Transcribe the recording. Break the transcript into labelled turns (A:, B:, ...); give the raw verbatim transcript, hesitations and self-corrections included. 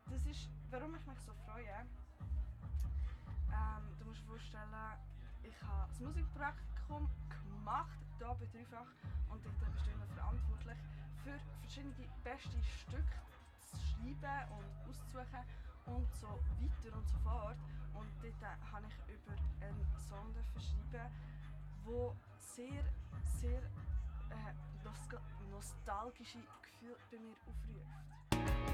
A: das ist, warum ich mich so freue. Ähm, du musst dir vorstellen, ich habe ein Musikpraktikum gemacht, hier bei Dreifach, und dort bist du immer verantwortlich für verschiedene beste Stücke zu schreiben und auszusuchen und so weiter und so fort. Und dort habe ich über einen Song schreiben, der sehr, sehr äh, nostalgische Gefühle bei mir aufruft.